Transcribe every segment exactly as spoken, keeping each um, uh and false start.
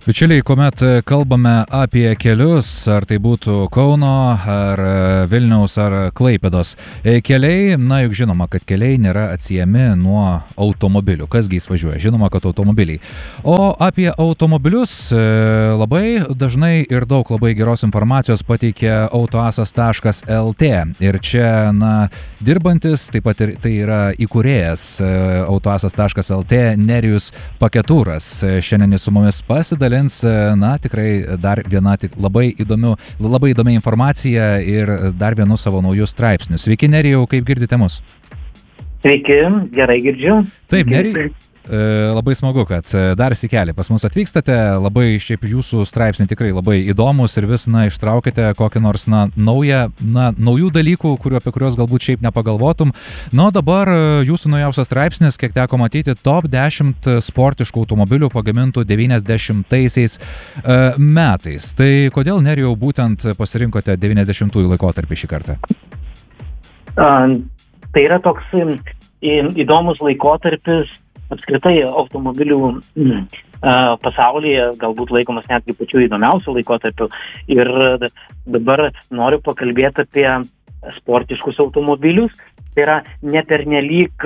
Bičiuliai, kuomet kalbame apie kelius, ar tai būtų Kauno, ar Vilniaus, ar Klaipėdos keliai, na juk žinoma, kad keliai nėra atsiejami nuo automobilių. Kasgi jis važiuoja? Žinoma, kad automobiliai. O apie automobilius labai dažnai ir daug labai geros informacijos pateikia autoasas taškas el tė. Ir čia, na, dirbantis, taip pat ir tai yra įkūrėjas autoasas taškas el tė Nerijus Paketūras. Šiandien jis su mumis pasidalins, na, tikrai dar viena tik labai įdomių, labai įdomi informacija ir dar vienu savo naujų straipsnių. Sveiki, Nerijau, kaip girdite mus? Sveiki, gerai girdžiu. Taip, Nerijau. Labai smagu, kad dar sykeli pas mus atvykstate, labai šiaip jūsų straipsniai tikrai labai įdomus ir vis, na, ištraukite kokį nors, na, naują, na, naujų dalykų, kuriuo, apie kuriuos galbūt šiaip nepagalvotum. Na, o dabar jūsų naujausias straipsnis, kiek teko matyti, top dešimt sportiškų automobilių pagamintų devyniasdešimtaisiais metais. Tai kodėl, Nerijau, būtent pasirinkote devyniasdešimtųjų laikotarpį šį kartą? A, tai yra toks įdomus laikotarpis, apskritai automobilių mm, pasaulyje galbūt laikomas netgi pačiu įdomiausiu laikotarpiu. Ir dabar noriu pakalbėti apie sportiškus automobilius. Tai yra nepernelyg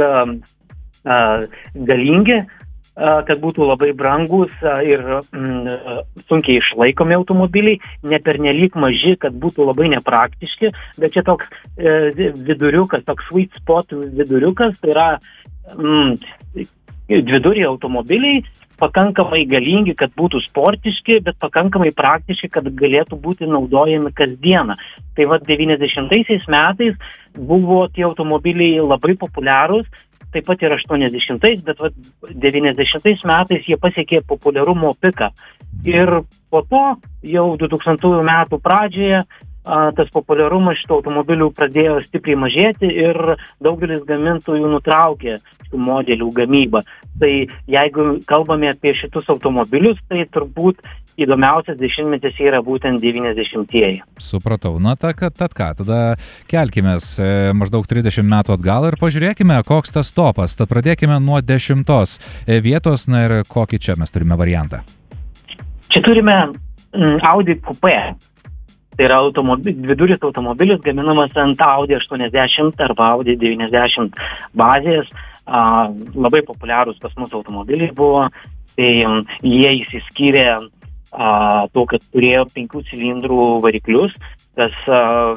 uh, galingi, uh, kad būtų labai brangus uh, ir mm, sunkiai išlaikomi automobiliai, nepernelyg maži, kad būtų labai nepraktiški, bet čia toks uh, viduriukas, toks sweet spot viduriukas, tai yra mm, dviduriai automobiliai, pakankamai galingi, kad būtų sportiški, bet pakankamai praktiški, kad galėtų būti naudojami kasdieną. Tai va devyniasdešimtaisiais metais buvo tie automobiliai labai populiarūs, taip pat ir aštuoniasdešimtais, bet va devyniasdešimtais metais jie pasiekė populiarumo piką. Ir po to jau dutūkstantųjų metų pradžioje tas populiarumas šitų automobilių pradėjo stipriai mažėti ir daugelis gamintojų nutraukė šitų modelių gamybą. Tai jeigu kalbame apie šitus automobilius, tai turbūt įdomiausias dešimtmetis yra būtent devyniasdešimtieji. Supratau. Na, tad ką, tada kelkimės maždaug trisdešimt metų atgal ir pažiūrėkime, koks tas topas. Tad pradėkime nuo dešimtos vietos, na ir kokį čia mes turime variantą. Čia turime Audi Coupé. Tai yra automobil, dviduris automobilis gaminamas ant Audi aštuoniasdešimt arba Audi devyniasdešimt bazės. A, labai populiarūs pas mus automobiliai buvo. Tai um, jie įsiskyrė a, to, kad turėjo penkių cilindrų variklius. Tas a,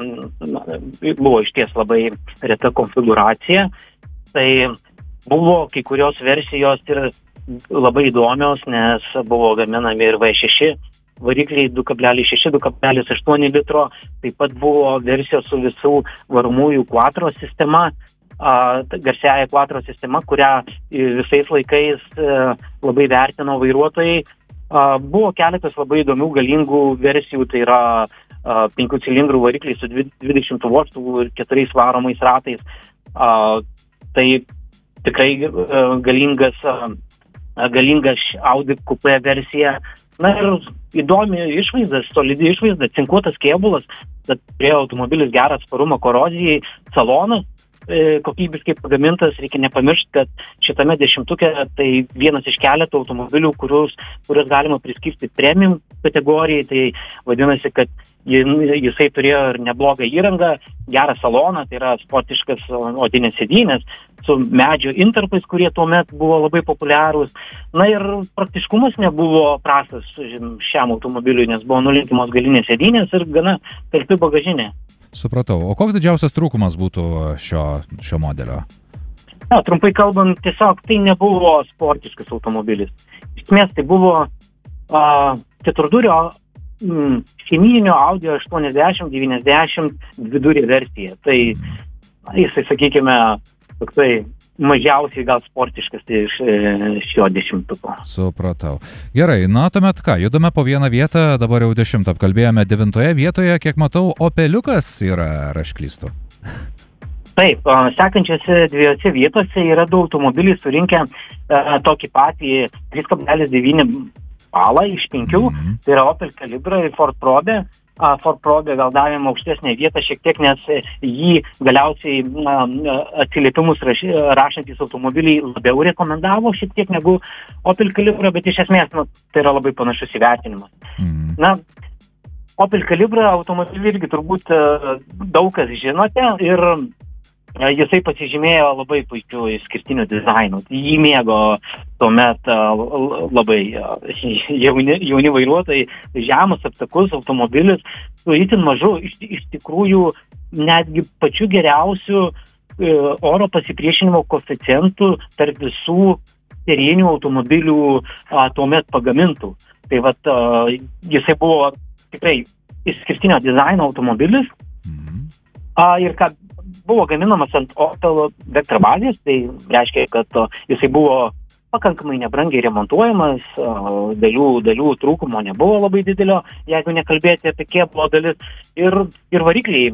buvo išties labai reta konfiguracija. Tai buvo kai kurios versijos ir labai įdomios, nes buvo gaminami ir V šeši. Varikliai du kablelis šeši - du kablelis aštuoni litro, taip pat buvo versijos su visų varomųjų quattro sistema, a, garsiaja quattro sistema, kurią visais laikais a, labai vertino vairuotojai. A, buvo keletas labai įdomių galingų versijų, tai yra a, penkių cilindrų varikliai su dvidešimt vožtuvų ir keturiais varomais ratais. A, tai tikrai a, galingas, a, galingas Audi Coupé versija. Na ir įdomi išvaizda, solidi išvaizda, cinkuotas kėbulas, tad turėjo automobilis gerą atsparumą korozijai, salonas e, kokybiškai pagamintas. Reikia nepamiršti, kad šitame dešimtuke tai vienas iš keletų automobilių, kurius, kuriuos galima priskirti premium kategorijai. Tai vadinasi, kad jisai turėjo ir neblogą įrangą, gerą saloną, tai yra sportiškas odinės sėdynės su medžio intarpais, kurie tuomet buvo labai populiarūs. Na ir praktiškumas nebuvo prastas šiam automobiliui, nes buvo nulenkimos galinės sėdynės ir gana talpi bagažinė. Supratau. O koks didžiausias trūkumas būtų šio, šio modelio? Na, trumpai kalbant, tiesiog tai nebuvo sportiškas automobilis. Iš esmės tai buvo a, keturdurio mm, šeimyninio Audi aštuoniasdešimt devyniasdešimt dvidurė versija. Tai jisai, sakykime, toksai mažiausiai gal sportiškas tai iš šio dešimtuko. Supratau. Gerai, na tuomet ką, judame po vieną vietą, dabar jau dešimtą apkalbėjome, devintoje vietoje, kiek matau, Opeliukas yra, ar aš klystu? Taip, sekančiose dviejose vietose yra du automobiliai surinkę a, tokį patį trys kablelis devyni balą iš penkių, mm-hmm. Tai yra Opel Calibra ir Ford Probe. Ford Probe gal davėm aukštesnę vietą šiek tiek, nes jį galiausiai na, atsiliepimus raši, rašantis automobiliai labiau rekomendavo šiek tiek negu Opel Calibra, bet iš esmės nu, tai yra labai panašus įvertinimas. Mm. Na, Opel Calibra automobilį irgi turbūt daug kas žinote ir jisai pasižymėjo labai puikiu išskirtiniu dizainu. Jį mėgo tuomet labai jauni, jauni vairuotojai, žemas, aptakus automobilis, su itin mažu, iš, iš tikrųjų netgi pačiu geriausiu oro pasipriešinimo koeficientu tarp visų serijinių automobilių a, tuomet pagamintų. Tai vat a, jisai buvo tikrai išskirtinio dizaino automobilis a, ir ką buvo gaminamas ant Opel Vectra bazės, tai reiškia, kad jisai buvo pakankamai nebrangiai remontuojamas, dalių, dalių trūkumo nebuvo labai didelio, jeigu nekalbėti apie kėbulo dalis. Ir, ir varikliai,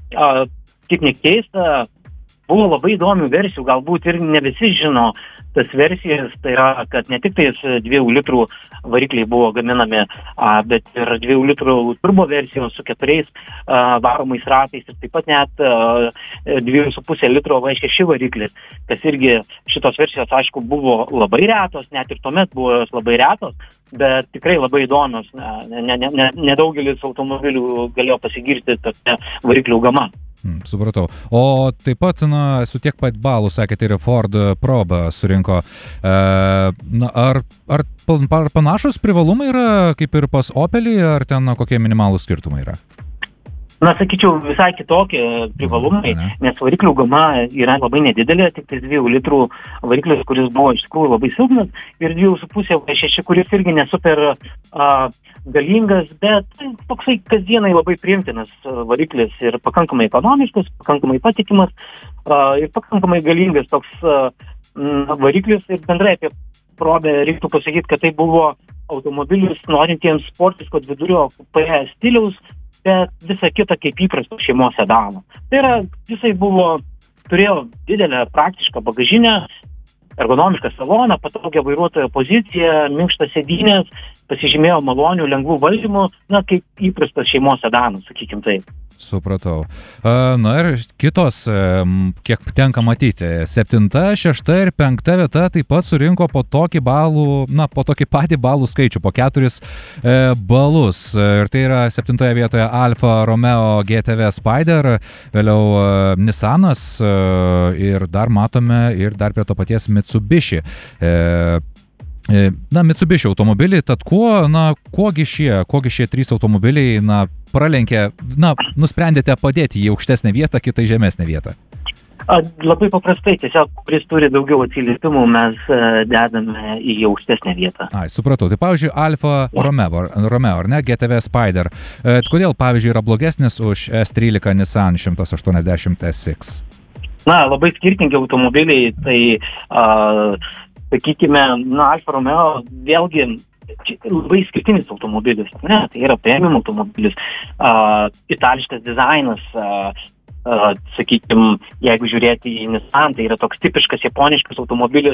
kaip nekeista, buvo labai įdomių versijų, galbūt ir ne visi žino tas versijas, tai yra, kad ne tik tais dviejų litrų varikliai buvo gaminami, bet ir dviejų litrų turbo versijos su keturiais varomais ratais ir taip pat net dviejų su pusė litro vaiškia ši variklis, kas irgi šitos versijos, aišku, buvo labai retos, net ir tuomet buvo jos labai retos, bet tikrai labai įdomios, nedaugelis ne, ne, ne automobilių galėjo pasigirti tokia variklių gama. Hmm, supratau. O taip pat, na, su tiek pat balų, sakėte, ir Ford Probe surinko. E, na, ar, ar, ar panašus privalumai yra kaip ir pas Opelį, ar ten na, kokie minimalūs skirtumai yra? Na, sakyčiau, visai kitokie privalumai, ne. Nes variklių gama yra labai nedidelė, tik tai dviejų litrų variklis, kuris buvo iš tikrųjų labai silpnas, ir dviejų su pusė šeši, kuris irgi nesuper a, galingas, bet toksai kasdienai labai priimtinas variklis ir pakankamai ekonomiškas, pakankamai patikimas a, ir pakankamai galingas toks a, m, variklis. Ir bendrai apie Probe reiktų pasakyti, kad tai buvo automobilis norintiems sportiško vidurio kupė stiliaus, bet visa kita kaip įprasto šeimos sedano. Tai yra, jisai buvo, turėjo didelę praktišką bagažinę, ergonomišką saloną, patogią vairuotojo poziciją, minkštas sėdynės, pasižymėjo malonių, lengvų valdymų, na, kaip įprastas šeimos sedanas, sakykim taip. Supratau. Na ir kitos, kiek tenka matyti, septinta, šešta ir penkta vieta taip pat surinko po tokį balų, na, po tokį patį balų skaičių, po keturis e, balus. Ir tai yra septintoje vietoje Alfa Romeo G T V Spider, vėliau e, Nissanas e, ir dar matome ir dar prie to paties Mitsubishi. E, Na, Mitsubishi automobiliai, tad kuo, na, kuogi šie, kuogi šie trys automobiliai, na, pralenkė, na, nusprendėte padėti į aukštesnę vietą, kitą į žemesnę vietą? A, labai paprastai, tiesiog, kuris turi daugiau atsiliepimų, mes dedame į aukštesnę vietą. Ai, supratau. Tai, pavyzdžiui, Alfa Romeo, Romeo, ar ne, G T V Spider. E, kodėl, pavyzdžiui, yra blogesnis už S trylika Nissan šimtas aštuoniasdešimt S X? Na, labai skirtingi automobiliai, tai... A, sakykime, na, Alfa Romeo vėlgi labai skirtinis automobilis, ne, tai yra premium automobilis, uh, itališkas dizainas, uh, uh, sakykime, jeigu žiūrėti į Nissan, tai yra toks tipiškas japoniškas automobilis,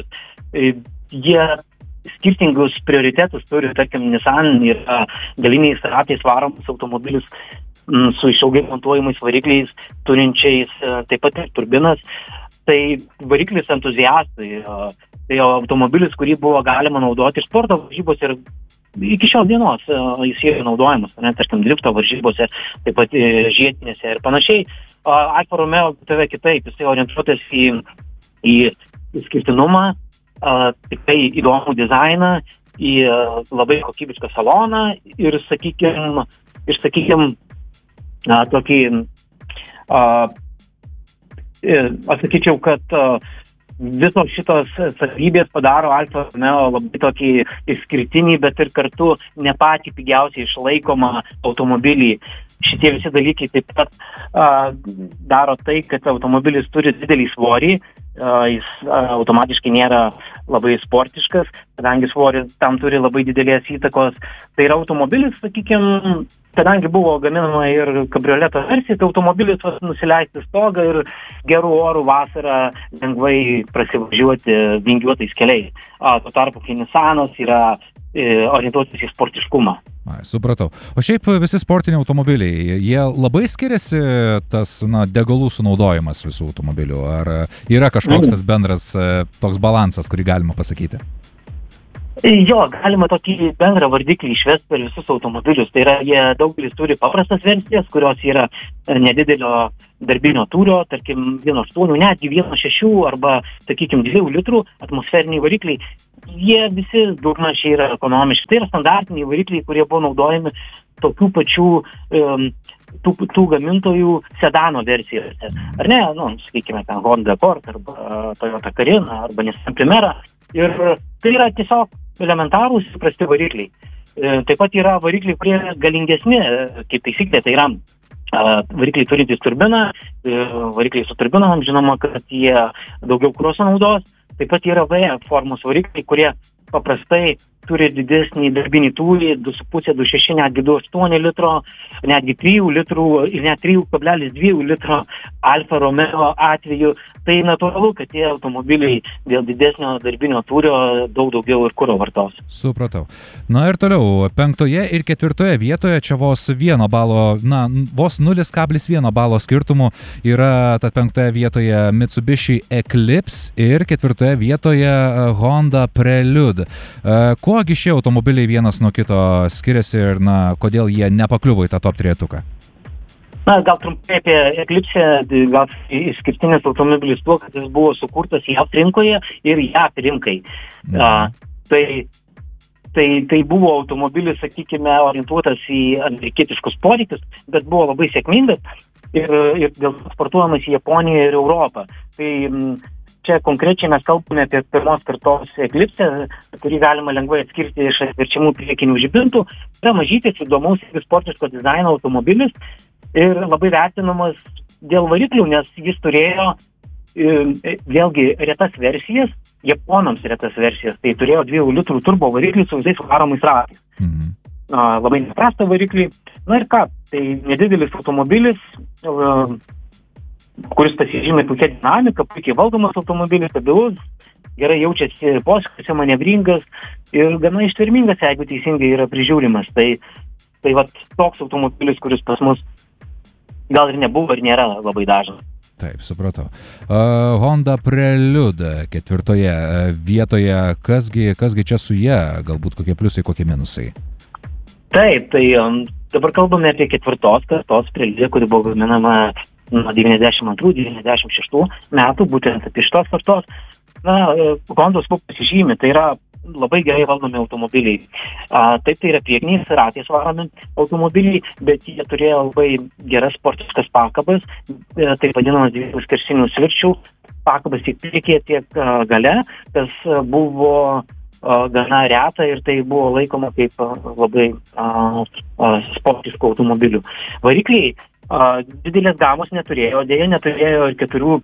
jie skirtingus prioritetus turi, tarkim, Nissan yra galiniais ratais varomas automobilis m, su išilgai montuojamais varikliais, turinčiais uh, taip pat ir turbinas, tai variklis entuziastai, uh, tai automobilis, kurį buvo galima naudoti ir sporto varžybose ir iki šiol dienos uh, jis yra naudojamas, ne, tarkim, drifto varžybose, taip pat uh, žiedinėse ir panašiai. Uh, Alfa Romeo G T V kitaip, jis orientuotas į, į išskirtinumą, uh, tikrai įdomų dizainą, į uh, labai kokybišką saloną ir, sakykim, ir, sakykim, uh, tokį, uh, aš sakyčiau, kad uh, visos šitos savybės padaro Alfa Romeo labai tokį išskirtinį, bet ir kartu ne patį pigiausiai išlaikomą automobilį. Šitie visi dalykai taip pat uh, daro tai, kad automobilis turi didelį svorį, uh, jis uh, automatiškai nėra labai sportiškas, kadangi svoris tam turi labai didelės įtakos. Tai yra automobilis, sakykime, kadangi buvo gaminama ir kabrioleto versija, tai automobilis nusileisti stogą ir gerų orų vasarą lengvai prasivažiuoti vingiuotais keliais. A, tuo tarpu, kai Nissanas yra e, orientuotas į sportiškumą. Ai, supratau. O šiaip visi sportiniai automobiliai, jie labai skiriasi tas, na, degalų sunaudojimas visų automobilių? Ar yra kažkoks tas bendras toks balansas, kurį galima pasakyti? Jo, galima tokį bendrą vardiklį išvesti per visus automobilius. Tai yra, jie daugelis turi paprastas versijas, kurios yra nedidelio darbinio tūrio, tarkim, vieno aštuonių, netgi vieno šešių arba, sakykim, dviejų litrų atmosferiniai varikliai. Jie visi daugmaž yra ekonomiški. Tai yra standartiniai varikliai, kurie buvo naudojami tokių pačių um, tų, tų gamintojų sedano versijose. Ar ne, nu, sakykime, ten Honda Accord arba Toyota Carina arba Nissan Primera. Ir tai yra tiesiog elementarūs prasti varikliai. E, taip pat yra varikliai, kurie galingesni, kaip taisyklė, tai yra a, varikliai turintys turbiną, e, varikliai su turbinom, žinoma, kad jie daugiau kuroso naudos. Taip pat yra V formos varikliai, kurie paprastai turi didesnį darbinį tūrį, du su puse, du šeši, netgi du aštuoni litro, netgi trijų litrų ir net trijų kablelis du litro Alfa Romeo atveju. Tai natūralu, kad tie automobiliai dėl didesnio darbinio tūrio daug daugiau ir kuro vartos. Supratau. Na ir toliau, penktoje ir ketvirtoje vietoje čia vos vieno balo, na, vos nulis kablelis vienas balo skirtumų yra ta penktoje vietoje Mitsubishi Eclipse ir ketvirtoje vietoje Honda Prelude. Kuogi šie automobiliai vienas nuo kito skiriasi ir, na, kodėl jie nepakliuvo į tą top trejetuką? Na, gal trumpai apie Eclipse, gal išskirtinis automobilis tuo, kad jis buvo sukurtas J A V rinkoje ir J A V rinkai. Mhm. A, tai, tai, tai buvo automobilis, sakykime, orientuotas į amerikietiškus poreikius, bet buvo labai sėkmingas ir, ir dėl eksportuojamas į Japoniją ir Europą. Tai čia konkrečiai mes kalbame apie pirmos kartos Eclipse, kurį galima lengvai atskirti iš atverčiamų priekinių žibintų. Tai mažytis, įdomaus ir sportiško dizaino automobilis ir labai vertinamas dėl variklių, nes jis turėjo e, vėlgi retas versijas, japonams retas versijas, tai turėjo dviejų litrų turbo variklį su visais varomais ratais. Mhm. A, labai neprastą variklį. Na ir ką, tai nedidelis automobilis, e, kuris pasižymė puikia dinamika, puikiai valdomas automobilis, stabilus, gerai jaučiasi posūkiuose, manevringas ir gana ištvermingas, jeigu teisingai yra prižiūrimas. Tai, tai vat toks automobilis, kuris pas mus gal ir nebuvo ir nėra labai dažnas. Taip, supratau. Uh, Honda Prelude ketvirtoje vietoje, kasgi, kasgi čia su jie, galbūt kokie pliusai, kokie minusai? Taip, tai um, dabar kalbame apie ketvirtos kartos Prelude, kuri buvo gaminama nuo devyniasdešimt antrų devyniasdešimt šeštų metų, būtent apie šitos kartos. Na, Hondos buvo pasižymi, tai yra labai gerai valdomi automobiliai. A, taip, tai yra priekiniais ratais varomi automobiliai, bet jie turėjo labai geras sportiškas pakabas, e, taip vadinamas dviejų skersinių svirčių pakabas tiek priekyje, tiek a, gale. Tas a, buvo a, gana reta ir tai buvo laikoma kaip a, labai a, a, sportiškų automobilių. Varikliai a, didelės gamos neturėjo, dėja neturėjo ir keturių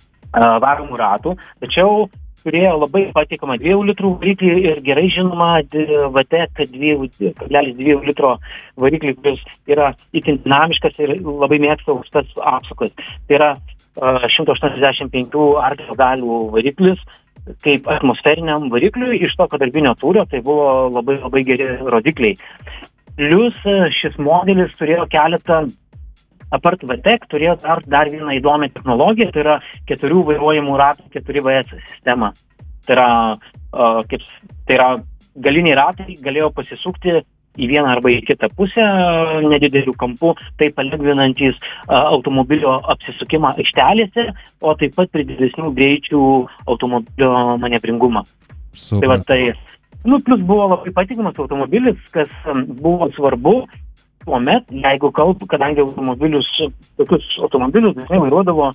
a, varomų ratų, tačiau turėjo labai patikamą dviejų litrų variklį ir gerai žinoma V T E C dviejų kablelis du litro variklį, kuris yra itin dinamiškas ir labai mėgsta aukštas apsukas. Tai yra uh, šimtas aštuoniasdešimt penkių arklio galių variklis, kaip atmosferiniam varikliui iš tokio darbinio tūrio, tai buvo labai labai geri rodikliai. Plius šis modelis turėjo keletą apart V T E C turėjo dar, dar vieną įdomią technologiją, tai yra keturių vairuojamų ratų keturi V S sistema. Tai yra, uh, kaip, tai yra galiniai ratai galėjo pasisukti į vieną arba į kitą pusę nedidelių kampų, tai palengvinantys uh, automobilio apsisukimą aikštelėse, o taip pat prie didesnių greičių automobilio manevringumą. Super. Tai va tai, nu, plus buvo labai patikimas automobilis, kas um, buvo svarbu. Tuomet, jeigu kalbu, kadangi automobilius, tokius automobilius dažnai vairuodavo,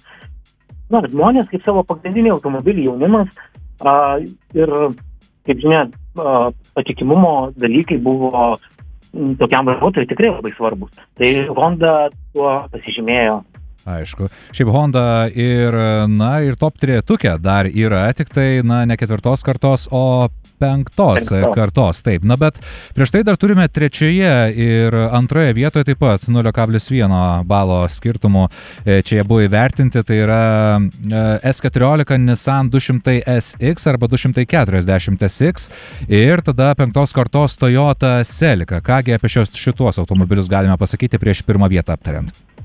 na, žmonės kaip savo pagrindinį automobilį jaunimas a, ir, kaip žinia, a, patikimumo dalykai buvo m, tokiam vairuotojui tikrai labai svarbus. Tai Honda tuo pasižymėjo Aišku. Šiaip Honda ir, na, ir top trejetuke dar yra, tik tai, na, ne ketvirtos kartos, o penktos Penktos. kartos. Taip, na, bet prieš tai dar turime trečioje ir antroje vietoje taip pat nulio kablelis vieno balo skirtumų. Čia jie buvo įvertinti, tai yra S keturiolika Nissan du šimtai S X arba du šimtai keturiasdešimt S X ir tada penktos kartos Toyota Celica. Kągi apie šios, šituos automobilius galime pasakyti prieš pirmą vietą aptariant?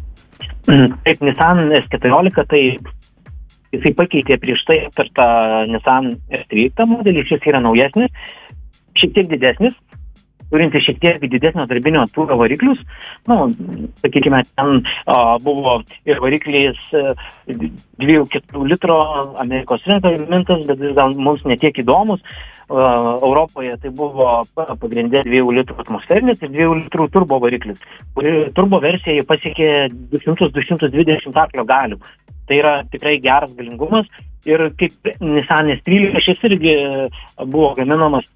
Taip, Nissan S keturiolika, tai jisai pakeitė prieš tai aptartą Nissan S trylikta modelį, šis yra naujesnis, šiek tiek didesnis, turinti šiek tiek didesnio darbinio tūrio variklius. Nu, sakykime, ten a, buvo ir variklis dviejų keturių litro Amerikos rinkoje gamintas, bet jis gal mums netiek įdomus. A, Europoje tai buvo pagrindė dviejų litrų atmosferinis ir dviejų litrų turbo variklis, kuri turbo versija jau pasiekė du šimtus iki du šimtų dvidešimt arklio galių. Tai yra tikrai geras galingumas ir kaip Nissan S trylika šis irgi buvo gaminamas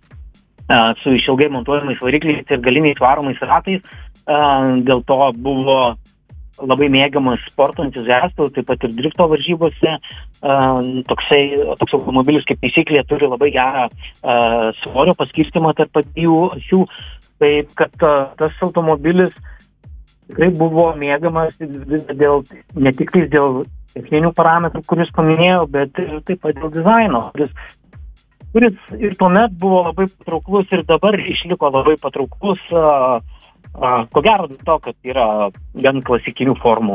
su išilgai montuojamais varikliais ir galiniais varomais ratais, dėl to buvo labai mėgiamas sporto entuziastų, taip pat ir drifto varžybose. Toksai, toks automobilis kaip taisyklė turi labai gerą svorio paskirstimą tarp abiejų asių, taip kad tas automobilis tikrai buvo mėgiamas dėl, ne tik dėl techninių parametrų, kuris paminėjau, bet ir taip pat dėl dizaino, kuris kuris ir tuomet buvo labai patrauklus ir dabar išliko labai patrauklus, a, a, ko gero dėl to, kad yra gan klasikinių formų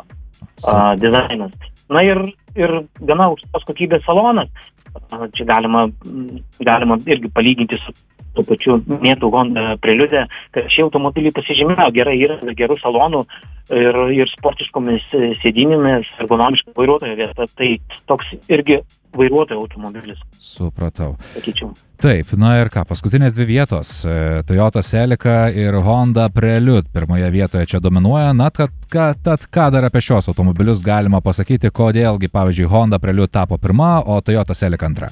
a, dizainas. Na ir, ir gana aukštos kokybės salonas. A, čia galima, galima irgi palyginti su tuo pačiu minėtų Honda Prelude, kad šie automobiliai pasižymėjo gerai yra gerų salonų ir, ir sportiškomis sėdynėmis, ergonomiška vairuotojo vieta. Tai toks irgi vairuotojo automobilis. Supratau. Sakyčiau. Taip, na ir ką, paskutinės dvi vietos. Toyota Celica ir Honda Prelude pirmoje vietoje čia dominuoja. Na, tad, kad, tad ką dar apie šios automobilius galima pasakyti, kodėlgi, pavyzdžiui, Honda Prelude tapo pirma, o Toyota Celica antra?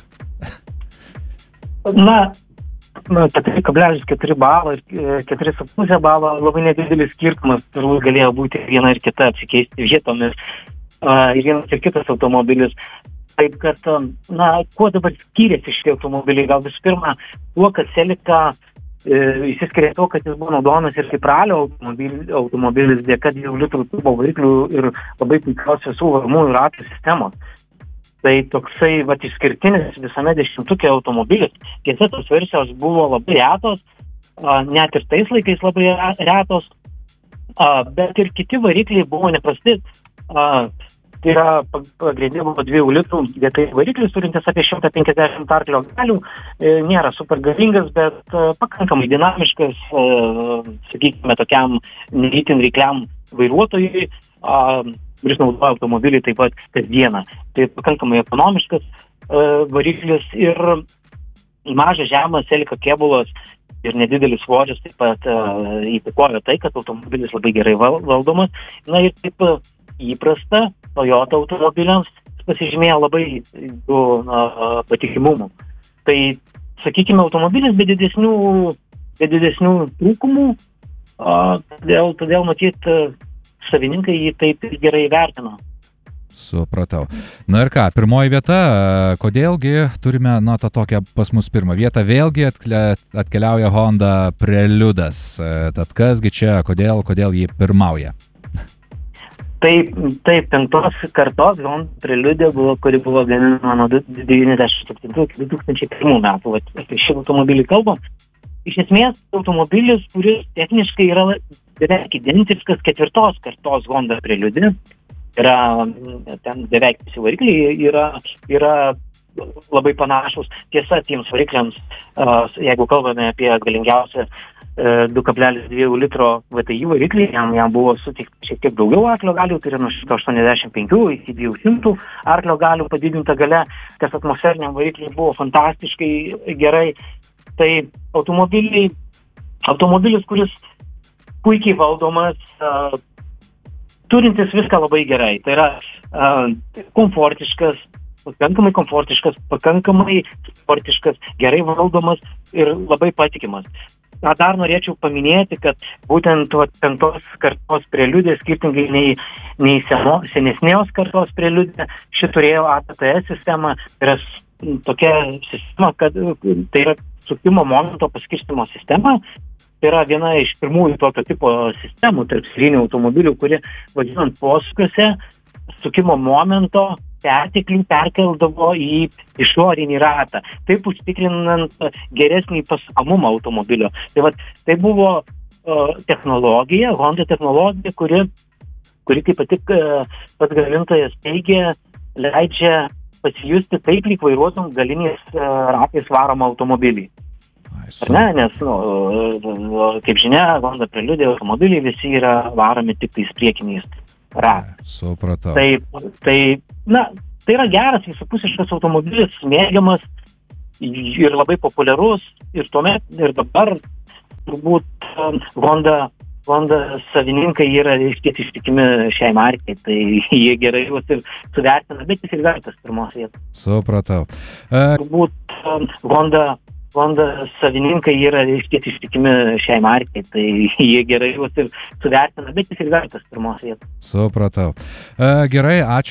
Na, keturi kablelis keturi balo ir keturi su puse balo, labai nedidelis skirtumas, turbūt galėjo būti viena ir kita apsikeisti vietomis ir vienas ir kitas automobilis. Taip kad, na, kuo dabar skiriasi šitie automobiliai? Gal visų pirma, tuo, kad Celica įsiskiria to, kad jis buvo naudojamas ir kaip ralio automobilis, automobilis dėka dviejų litrų turbo variklių ir labai puikios visų varomųjų ratų sistemos. Tai toksai vat išskirtinis visame dešimtuke automobilis. Tiesa, tos versijos buvo labai retos, net ir tais laikais labai retos, bet ir kiti varikliai buvo neprasti. Tai yra pagrindė buvo dviejų litrų dėtai variklis, turintis apie šimtą penkiasdešimt arklio galių, nėra super galingas, bet pakankamai dinamiškas, sakykime, tokiam neitin reikliam vairuotojui, kuris naudoja automobilį taip pat kasdieną. Tai pakankamai ekonomiškas variklis ir mažas žemas Celica kėbulas ir nedidelis svoris taip pat įtakojo tai, kad automobilis labai gerai valdomas. Na ir taip įprasta Toyota automobiliams pasižymėjo labai uh, patikimumu. Tai, sakykime, automobilis be didesnių, be didesnių trūkumų, uh, todėl, todėl matyt, uh, savininkai jį taip gerai vertino. Supratau. Na ir ką, pirmoji vieta, kodėlgi turime, na, tą tokią pas mus pirmą vietą, vėlgi atkeliauja Honda Preludas. Tad kasgi čia, kodėl, kodėl jį pirmauja? Taip, taip, penktos kartos Honda Prelude buvo, kuri buvo gaminama nuo devyniasdešimt septintų iki du tūkstančiai pirmų metų. Apie šį automobilį kalbam. Iš esmės, automobilis, kuris techniškai yra beveik identiškas ketvirtos kartos Honda Prelude, yra ten beveik visi varikliai yra, yra labai panašus. Tiesa, tiems varikliams, jeigu kalbame apie galingiausią du kablelis du litro V T I variklį, jam, jam buvo suteikta šiek tiek daugiau arklio galių, tai yra nuo šimto aštuoniasdešimt penkių iki dviejų šimtų arklio galių padidinta galia, kas atmosferiniam varikliui buvo fantastiškai gerai. Tai automobiliai, automobilis, kuris puikiai valdomas, uh, turintis viską labai gerai. Tai yra uh, komfortiškas, pakankamai komfortiškas, pakankamai sportiškas, gerai valdomas ir labai patikimas. ką dar norėčiau paminėti, kad būtent vat, penktos kartos preliudė, skirtingai nei, nei seno, senesnės kartos preliudė, ši turėjo A T T S sistemą, tai yra tokia sistema, kad tai yra sukimo momento paskirstymo sistema. Tai yra viena iš pirmųjų tokio tipo sistemų tarp serinių automobilių, kuri, vadinant posūkiuose, sukimo momento perteklių perkeldavo į išorinį ratą, taip užtikrinant geresnį pasukamumą automobilio. Tai, vat, tai buvo uh, technologija, Honda technologija, kuri, kuri kaip patik uh, pats gamintojas teigia, leidžia pasijusti taip, lyg vairuotum galiniais uh, ratais varomą automobilį. Ar ne? Nes, nu, kaip žinia, Honda Prelude automobiliai visi yra varomi tik tais priekiniais ratais. Supratau. Tai, tai, na, tai yra geras visapusiškas automobilis, mėgiamas ir labai populiarus. Ir tuomet, ir dabar turbūt Honda, Honda savininkai yra išties ištikimi šiai markai, tai jie gerai juos ir suvertina, bet jis ir vertas pirmos vietos. Supratau. E... Turbūt Honda Honda savininkai yra išties ištikimi šiai markai, tai jie gerai juos ir suvertina, bet jis ir vertas pirmos vietos. Supratau. E, gerai, ačiū